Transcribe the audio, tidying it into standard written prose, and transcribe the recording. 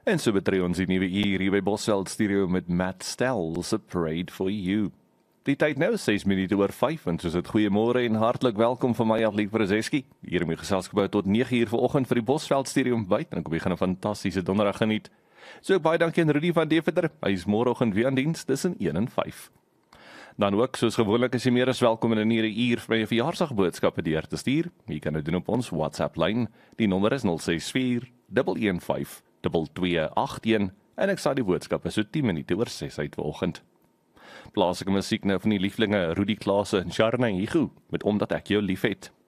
En so betree ons die nuwe uur hier by Bosveld Studio met Matt Stells, A Parade for You. Die tyd nou is 6 minute oor 5, en soos het goeiemôre en hartlik welkom van my af, Lief Brzeski. Hier in my geselskap tot 9 uur vanoggend vir die Bosveld Studio buite, en ek hoop jy gaan 'n fantastiese donderdag geniet. So baie dankie aan Rudy van Deventer, hy is môreoggend weer aan diens tussen 1 en 5. Dan ook, soos gewoonlik, is jy meer as welkom in 'n uur vir my verjaarsdagboodskappe deur te stuur. Jy kan dit doen op ons WhatsApp-lyn. Die nommer is 064 115 2281 en ek sal die boodskappe so 10 minute oor 6 uit vanoggend. Plaaslike musiek nou van die lieflinge Rudy Klase en Sharna Higu met Omdat ek jou liefhet.